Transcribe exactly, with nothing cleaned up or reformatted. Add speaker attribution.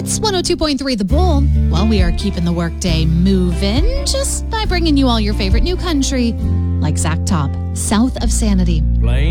Speaker 1: It's one oh two point three The Bull. Well, we are keeping the workday moving just by bringing you all your favorite new country, like Zach Top, South of Sanity.